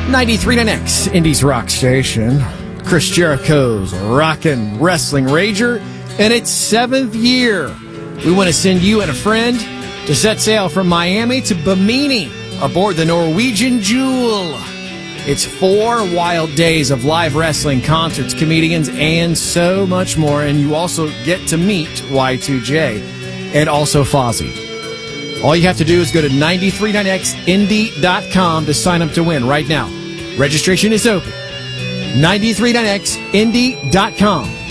93.9X, Indies Rock Station. Chris Jericho's Rockin' Wrestling Rager in its 7th year. We want to send you and a friend to set sail from Miami to Bimini aboard the Norwegian Jewel. It's 4 wild days of live wrestling, concerts, comedians, and so much more. And you also get to meet Y2J and also Fozzy. All you have to do is go to 939xindy.com to sign up to win right now. Registration is open. 939xindy.com.